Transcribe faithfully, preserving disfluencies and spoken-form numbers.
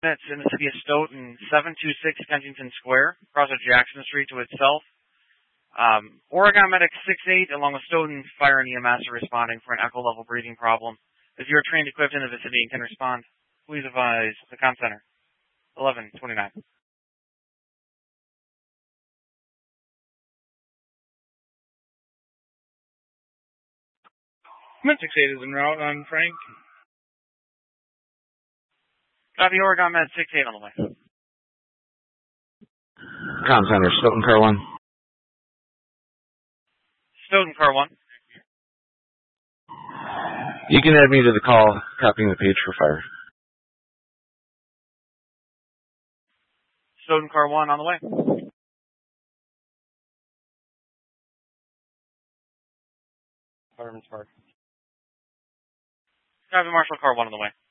It's in the city of Stoughton, seven two six Kensington Square, across of Jackson Street to itself. Um, Oregon Medic six eight, along with Stoughton Fire and E M S, are responding for an echo level breathing problem. If you're trained, equipped in the vicinity and can respond, please advise the comm center. eleven twenty-nine. Med six eight is en route on Frank. Copy, Oregon Med six eight on the way. Comm center, Stoughton Car one. Stoughton Car one. You can add me to the call, copying the page for fire. Stoughton Car one on the way. Fireman's Park. Copy, Marshall Car one on the way.